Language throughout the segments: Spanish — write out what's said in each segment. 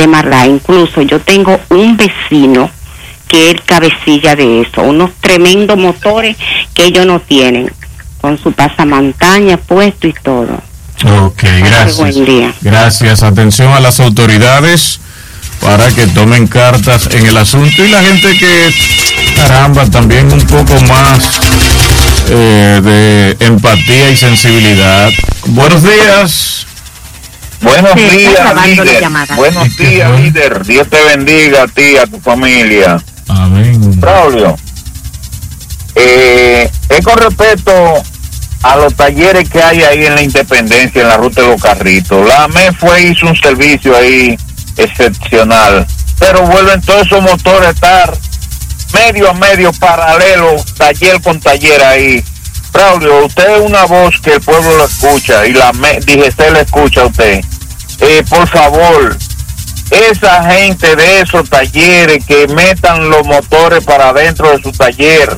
sistema RA. Incluso yo tengo un vecino que es cabecilla de eso, unos tremendos motores que ellos no tienen, con su pasamontaña puesto y todo. Ok, gracias. Buen día. Gracias. Atención a las autoridades para que tomen cartas en el asunto, y la gente que, caramba, también un poco más de empatía y sensibilidad. Buenos días. Buenos días, líder. Buenos días, líder. Dios te bendiga a ti, a tu familia. Amén. Braulio, es con respecto a los talleres que hay ahí en la Independencia, en la ruta de los carritos. La AME hizo un servicio ahí excepcional, pero vuelven todos esos motores a estar medio a medio, paralelo, taller con taller ahí. Braulio, usted es una voz que el pueblo lo escucha, y la DGC le escucha a usted. Por favor, esa gente de esos talleres que metan los motores para adentro de su taller.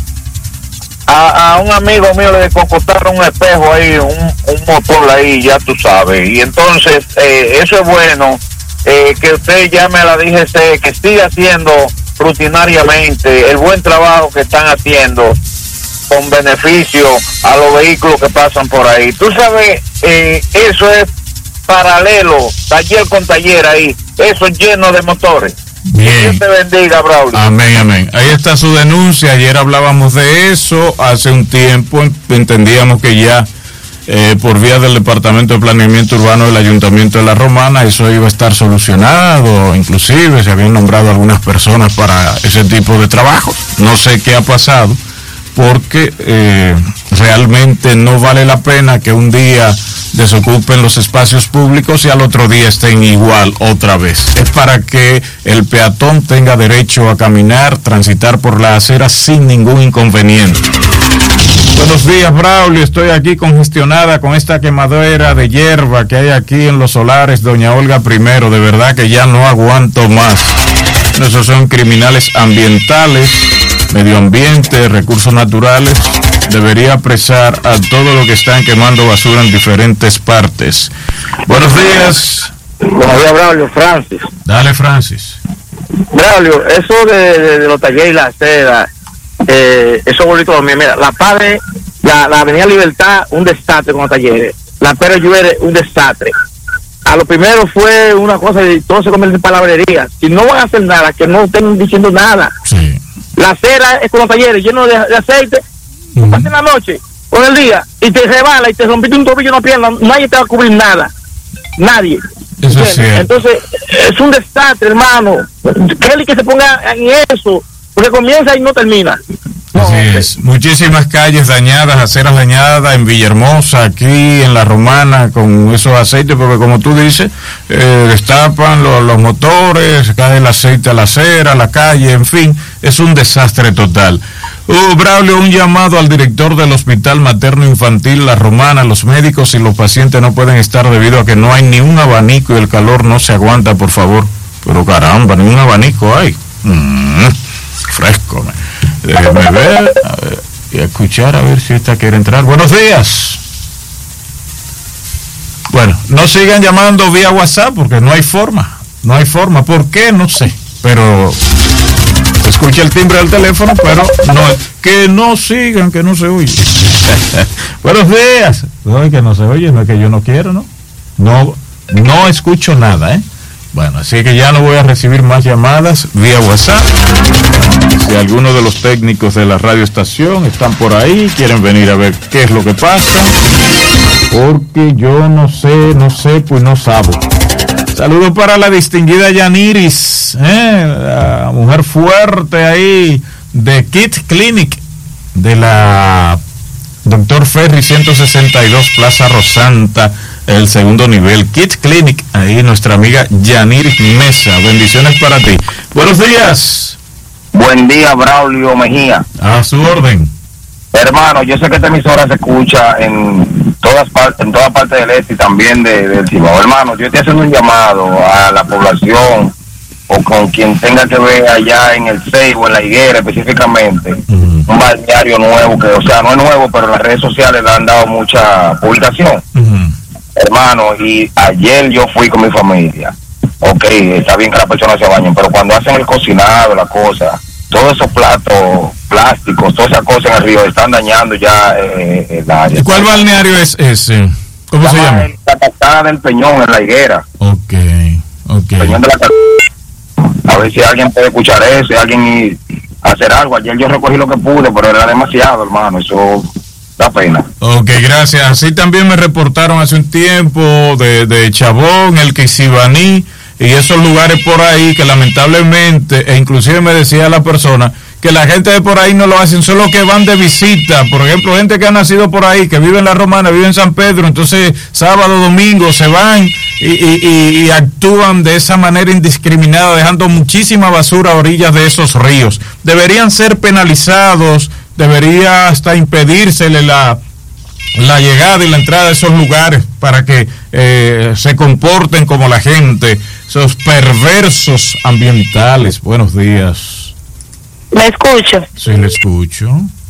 A un amigo mío le cocotaron un espejo ahí, un motor ahí, ya tú sabes. Y entonces, eso es bueno, que usted llame a la DGC, que siga haciendo rutinariamente el buen trabajo que están haciendo, con beneficio a los vehículos que pasan por ahí. Tú sabes, eso es paralelo, taller con taller ahí, eso lleno de motores. Bien. Dios te bendiga, Braulio. Amén, amén. Ahí está su denuncia. Ayer hablábamos de eso. Hace un tiempo entendíamos que ya por vía del Departamento de Planeamiento Urbano del Ayuntamiento de La Romana eso iba a estar solucionado. Inclusive se habían nombrado algunas personas para ese tipo de trabajo. No sé qué ha pasado, porque realmente no vale la pena que un día desocupen los espacios públicos y al otro día estén igual otra vez. Es para que el peatón tenga derecho a caminar, transitar por la acera sin ningún inconveniente. Buenos días, Braulio. Estoy aquí congestionada con esta quemadera de hierba que hay aquí en los solares Doña Olga Primero. De verdad que ya no aguanto más. Esos son criminales ambientales, medio ambiente, recursos naturales. Debería apresar a todo lo que están quemando basura en diferentes partes. Buenos días. Buenos días, Braulio. Francis. Dale, Francis. Braulio, eso de los talleres y la seda, eso bonito también. Mira, la padre, la Avenida Libertad, un desastre con los talleres. La Pérez Lluere, un desastre. A lo primero fue una cosa y todo se convierte en palabrería. Si no van a hacer nada, que no estén diciendo nada. Sí. La acera es con los talleres llenos de aceite. Pasa en la noche o en el día y te rebala y te rompiste un tobillo, una pierna, nadie te va a cubrir nada, nadie. Eso es cierto. Entonces es un desastre, hermano. Kelly, que se ponga en eso, porque comienza y no termina. Así es. Muchísimas calles dañadas, aceras dañadas en Villahermosa, aquí en La Romana, con esos aceites, porque como tú dices, destapan los motores, cae el aceite a la acera, a la calle, en fin, es un desastre total. Braulio, un llamado al director del Hospital Materno Infantil La Romana. Los médicos y los pacientes no pueden estar debido a que no hay ni un abanico y el calor no se aguanta, por favor. Pero caramba, ni un abanico hay. Fresco. Déjeme ver y escuchar a ver si esta quiere entrar. Buenos días. Bueno, no sigan llamando vía WhatsApp porque no hay forma. No hay forma. ¿Por qué? No sé. Pero escucha el timbre del teléfono, pero no, que no sigan, que no se oye. Buenos días. No, que no se oye, no es que yo no quiero, ¿no? No escucho nada, ¿eh? Bueno, así que ya no voy a recibir más llamadas vía WhatsApp. Si alguno de los técnicos de la radioestación están por ahí, quieren venir a ver qué es lo que pasa, porque yo no sé, pues no sabo. Saludos para la distinguida Yaniris, la mujer fuerte ahí de Kit Clinic, de la Dr. Ferry 162 Plaza Rosanta, el segundo nivel. Kit Clinic, ahí nuestra amiga Yaniris Mesa. Bendiciones para ti. Buenos días. Buen día, Braulio Mejía. A su orden. Hermano, yo sé que esta emisora se escucha en toda parte del este y también del Cibao. Hermano, yo estoy haciendo un llamado a la población o con quien tenga que ver allá en el Ceibo, en La Higuera específicamente, un balneario nuevo, que o sea, no es nuevo, pero en las redes sociales le han dado mucha publicación. Hermano, y ayer yo fui con mi familia ok, está bien que las personas se bañen, pero cuando hacen el cocinado, la cosa, todos esos platos plásticos, todas esas cosas en el río están dañando ya el área. ¿Y cuál balneario es ese? ¿Cómo se llama? La Cascada del Peñón, en La Higuera. Ok. Peñón de la Cascada. A ver si alguien puede escuchar eso, si alguien hacer algo. Ayer yo recogí lo que pude, pero era demasiado, hermano, eso da pena. Ok, gracias. Así también me reportaron hace un tiempo de Chabón, el Quisibaní y esos lugares por ahí que lamentablemente, e inclusive me decía la persona, que la gente de por ahí no lo hacen, solo que van de visita. Por ejemplo, gente que ha nacido por ahí, que vive en La Romana, vive en San Pedro, entonces sábado, domingo se van y actúan de esa manera indiscriminada, dejando muchísima basura a orillas de esos ríos. Deberían ser penalizados, debería hasta impedírsele la llegada y la entrada de esos lugares para que se comporten como la gente, esos perversos ambientales. Buenos días. ¿Me escucho? Sí, le escucho.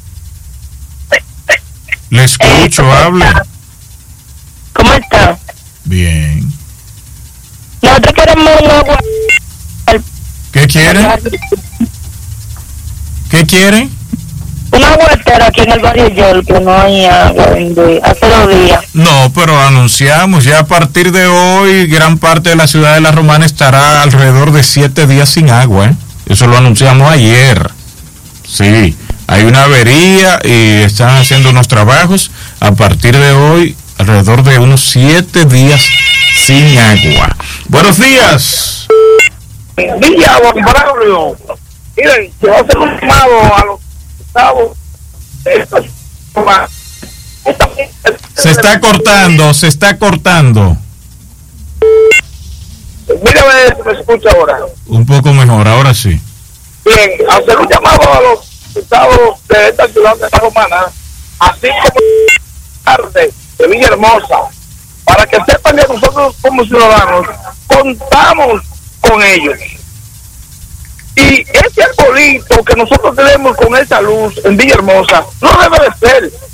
Le escucho, hable. ¿Cómo está? Bien. Nosotros queremos un agua. ¿Qué quieren? ¿Qué quieren? Una aguatera aquí en el barrio Yol, que no hay agua hace 2 días. No, pero anunciamos ya a partir de hoy, gran parte de la ciudad de La Romana estará alrededor de 7 días sin agua, ¿eh? Eso lo anunciamos ayer. Sí, hay una avería y están haciendo unos trabajos. A partir de hoy, alrededor de unos 7 días sin agua. Buenos días. Villa, Braulio. Miren, se va a hacer un llamado a los estados. Se está cortando. Mira a ver si me escucha ahora. Un poco mejor, ahora sí. Bien, hacer un llamado a los estados de esta ciudad de La Romana, así como de Villahermosa, para que sepan que nosotros como ciudadanos contamos con ellos. Y ese arbolito que nosotros tenemos con esa luz en Villahermosa no debe de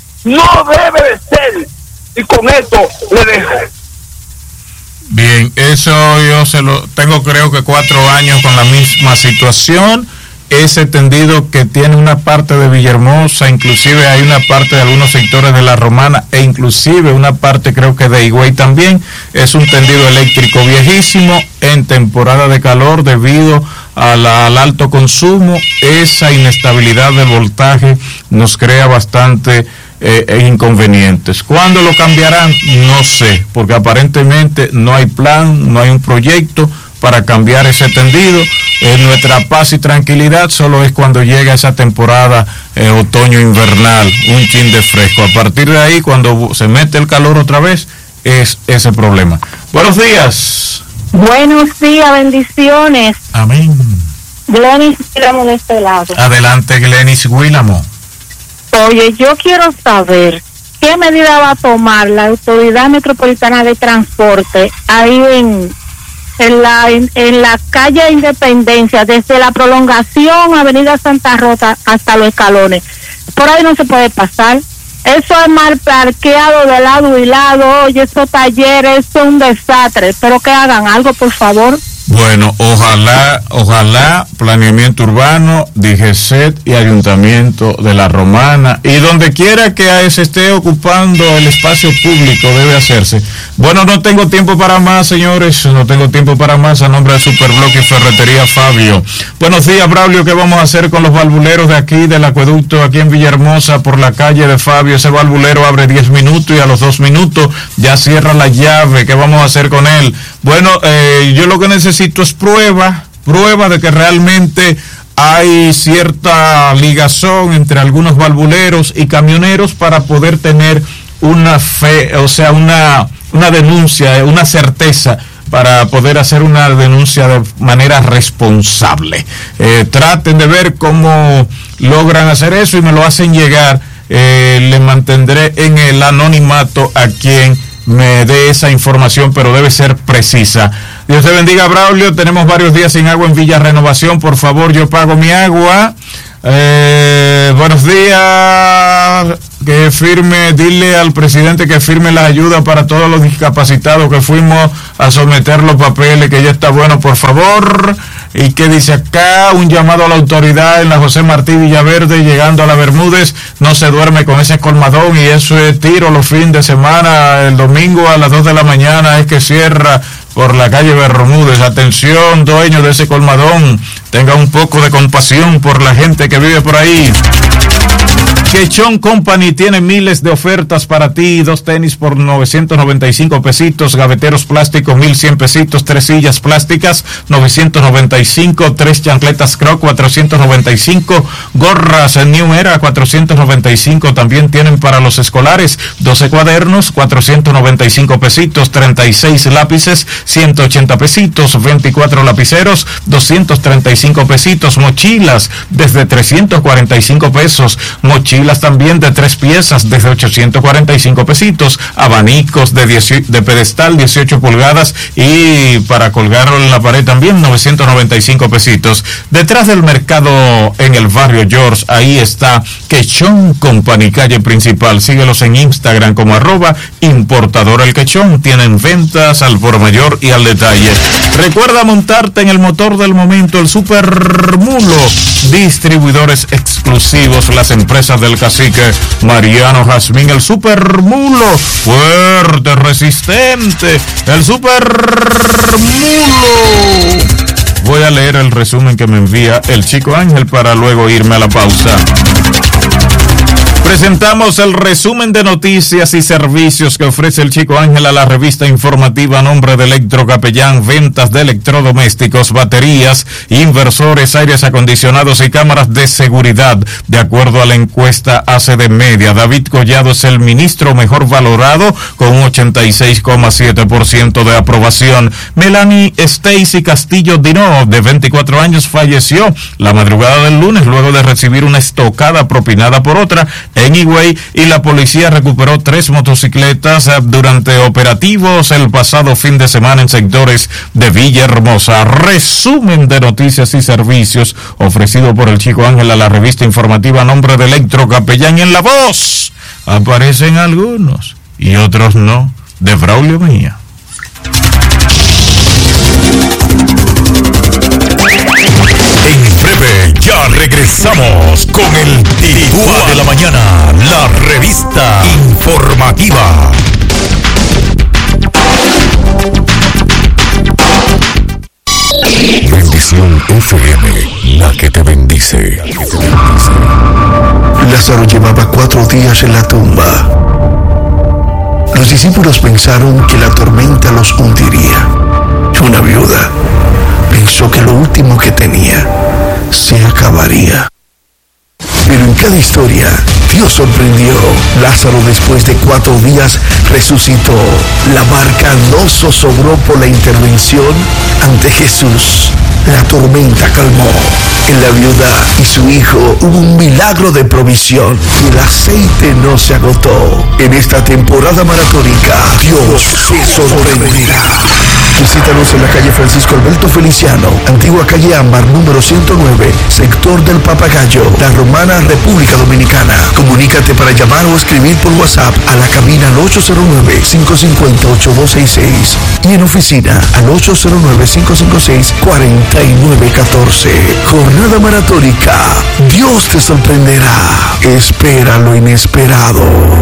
ser. Y con esto le dejo. Bien, eso yo se lo tengo, creo que 4 años con la misma situación. Ese tendido que tiene una parte de Villahermosa, inclusive hay una parte de algunos sectores de La Romana e inclusive una parte creo que de Higüey también, es un tendido eléctrico viejísimo en temporada de calor debido al alto consumo. Esa inestabilidad del voltaje nos crea bastante inconvenientes. ¿Cuándo lo cambiarán? No sé, porque aparentemente no hay plan, no hay un proyecto para cambiar ese tendido. Nuestra paz y tranquilidad solo es cuando llega esa temporada otoño-invernal, un chin de fresco. A partir de ahí, cuando se mete el calor otra vez, es ese problema. Buenos días. Buenos días, bendiciones. Amén. Glenis Guílamo de este lado. Adelante, Glenis Guílamo. Oye, yo quiero saber qué medida va a tomar la Autoridad Metropolitana de Transporte ahí en la calle Independencia, desde la prolongación Avenida Santa Rosa hasta Los Escalones. Por ahí no se puede pasar. Eso es mal parqueado de lado y lado. Oye, esos talleres son un desastre. Pero que hagan algo, por favor. Bueno, ojalá planeamiento urbano, DGCET y Ayuntamiento de La Romana y donde quiera que se esté ocupando el espacio público debe hacerse. Bueno, no tengo tiempo para más, señores, no tengo tiempo para más. A nombre de Superbloque y Ferretería Fabio. Buenos días, Braulio. ¿Qué vamos a hacer con los valvuleros de aquí, del acueducto aquí en Villahermosa por la calle de Fabio? Ese valvulero abre 10 minutos y a los 2 minutos ya cierra la llave. ¿Qué vamos a hacer con él? Bueno, yo lo que necesito es prueba de que realmente hay cierta ligazón entre algunos valvuleros y camioneros para poder tener una fe, o sea, una denuncia, una certeza para poder hacer una denuncia de manera responsable. Traten de ver cómo logran hacer eso y me lo hacen llegar. Le mantendré en el anonimato a quien me dé esa información, pero debe ser precisa. Dios te bendiga, Braulio. Tenemos varios días sin agua en Villa Renovación. Por favor, yo pago mi agua. Buenos días. que firme, dile al presidente que firme las ayudas para todos los discapacitados que fuimos a someter los papeles, que ya está bueno, por favor. Y que dice acá, un llamado a la autoridad en la José Martí Villaverde, llegando a la Bermúdez, no se duerme con ese colmadón, y eso es tiro los fines de semana, el domingo a las 2 de la mañana es que cierra por la calle Bermúdez. Atención, dueño de ese colmadón, tenga un poco de compasión por la gente que vive por ahí. Quechón Company tiene miles de ofertas para ti. 2 tenis por 995 pesitos, gaveteros plásticos 1100 pesitos, 3 sillas plásticas 995, 3 chancletas Croc 495, gorras New Era 495. También tienen para los escolares 12 cuadernos 495 pesitos, 36 lápices 180 pesitos, 24 lapiceros 235 pesitos, mochilas desde 345 pesos, mochilas también de 3 piezas desde 845 pesitos, abanicos de pedestal 18 pulgadas y para colgarlo en la pared también 995 pesitos. Detrás del mercado en el barrio George, ahí está Quechón Company, calle principal. Síguelos en Instagram como @importador El Quechón. Tienen ventas al por mayor y al detalle. Recuerda montarte en el motor del momento, el Super Mulo. Distribuidores exclusivos, las empresas del cacique Mariano Jazmín, el Super Mulo, fuerte, resistente, el Super Mulo. Voy a leer el resumen que me envía el Chico Ángel para luego irme a la pausa. Presentamos el resumen de noticias y servicios que ofrece el Chico Ángel a la revista informativa a nombre de Electro Capellán, ventas de electrodomésticos, baterías, inversores, aires acondicionados y cámaras de seguridad. De acuerdo a la encuesta ACD Media, David Collado es el ministro mejor valorado con un 86,7% de aprobación. Melanie Stacy Castillo Dino, de 24 años, falleció la madrugada del lunes luego de recibir una estocada propinada por otra en Higüey, y la policía recuperó 3 motocicletas durante operativos el pasado fin de semana en sectores de Villahermosa. Resumen de noticias y servicios ofrecido por el Chico Ángel a la revista informativa a nombre de Electro Capellán. En la voz aparecen algunos y otros no, de Braulio Mejía. En breve ya regresamos con el Titúa de la Mañana, la revista informativa. Bendición FM, la que te bendice. Lázaro llevaba 4 días en la tumba. Los discípulos pensaron que la tormenta los hundiría. Una viuda pensó que lo último que tenía se acabaría. Pero en cada historia, Dios sorprendió. Lázaro, después de 4 días, resucitó. La barca no zozobró por la intervención ante Jesús. La tormenta calmó. En la viuda y su hijo hubo un milagro de provisión. Y el aceite no se agotó. En esta temporada maratónica, Dios se sorprenderá. Visítanos en la calle Francisco Alberto Feliciano, antigua calle Ámbar, número 109, sector del Papagayo, La Romana, República Dominicana. Comunícate para llamar o escribir por WhatsApp a la cabina al 809-550-8266 y en oficina al 809-556-4914. Jornada maratónica. Dios te sorprenderá. Espera lo inesperado.